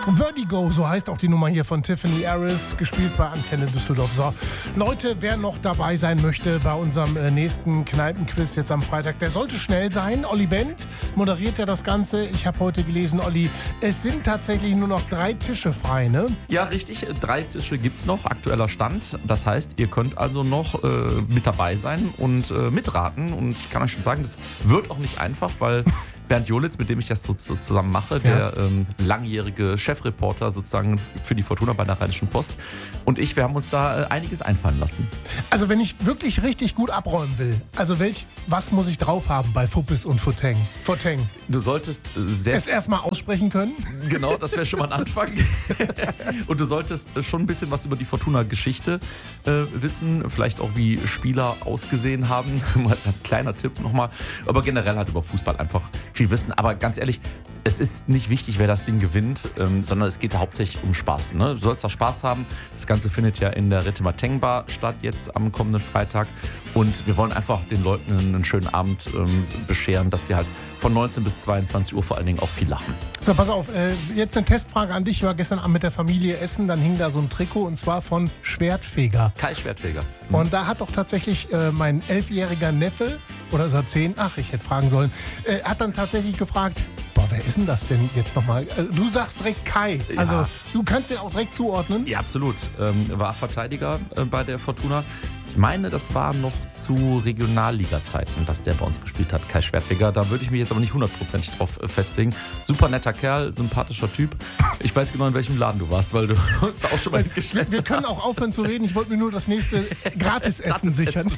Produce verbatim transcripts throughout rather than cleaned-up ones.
Vertigo, so heißt auch die Nummer hier von Tiffany Harris, gespielt bei Antenne Düsseldorf. So, Leute, wer noch dabei sein möchte bei unserem äh, nächsten Kneipenquiz jetzt am Freitag, der sollte schnell sein. Olli Wendt moderiert ja das Ganze. Ich habe heute gelesen, Olli, es sind tatsächlich nur noch drei Tische frei, ne? Ja, richtig. Drei Tische gibt's noch, aktueller Stand. Das heißt, ihr könnt also noch äh, mit dabei sein und äh, mitraten. Und ich kann euch schon sagen, das wird auch nicht einfach, weil Bernd Jolitz, mit dem ich das so, so zusammen mache, ja. der ähm, langjährige Chefreporter sozusagen für die Fortuna bei der Rheinischen Post, und ich, wir haben uns da äh, einiges einfallen lassen. Also wenn ich wirklich richtig gut abräumen will, also welch, was muss ich drauf haben bei Fuppes und Futeng? Futeng. Du solltest äh, sehr... Es erstmal aussprechen können? Genau, das wäre schon mal ein Anfang. Und du solltest schon ein bisschen was über die Fortuna-Geschichte äh, wissen, vielleicht auch wie Spieler ausgesehen haben. Ein kleiner Tipp nochmal. Aber generell halt über Fußball einfach viel wissen. Aber ganz ehrlich, es ist nicht wichtig, wer das Ding gewinnt, ähm, sondern es geht hauptsächlich um Spaß. Ne? Du sollst da Spaß haben. Das Ganze findet ja in der Rittemateng Bar statt, jetzt am kommenden Freitag. Und wir wollen einfach den Leuten einen schönen Abend ähm, bescheren, dass sie halt von neunzehn bis zweiundzwanzig Uhr vor allen Dingen auch viel lachen. So, pass auf, äh, jetzt eine Testfrage an dich. Ich war gestern Abend mit der Familie essen, dann hing da so ein Trikot, und zwar von Schwertfeger. Kai Schwertfeger. Mhm. Und da hat doch tatsächlich äh, mein elfjähriger Neffe, oder ist er zehn? Ach, ich hätte fragen sollen, äh, hat dann tatsächlich gefragt, boah, wer ist denn das denn jetzt nochmal? Äh, du sagst direkt Kai, also ja. Du kannst den auch direkt zuordnen? Ja, absolut. Ähm, war Verteidiger äh, bei der Fortuna. Ich meine, das war noch zu Regionalliga-Zeiten, dass der bei uns gespielt hat, Kai Schwertfeger. Da würde ich mich jetzt aber nicht hundertprozentig drauf festlegen. Super netter Kerl, sympathischer Typ. Ich weiß genau, in welchem Laden du warst, weil du uns da auch schon mal geschleppt hast. Wir können auch aufhören zu reden. Ich wollte mir nur das nächste Gratisessen sichern.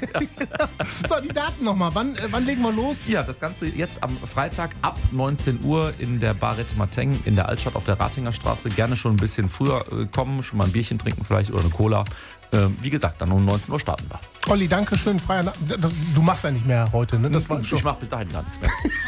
So, die Daten nochmal. Wann, äh, wann legen wir los? Ja, das Ganze jetzt am Freitag ab neunzehn Uhr in der Bar Rittemateng in der Altstadt auf der Ratinger Straße. Gerne schon ein bisschen früher äh, kommen, schon mal ein Bierchen trinken vielleicht oder eine Cola. Wie gesagt, dann um neunzehn Uhr starten wir. Olli, danke schön. Freier Na- Du machst ja nicht mehr heute, ne? Das war ich mache bis dahin gar nichts mehr.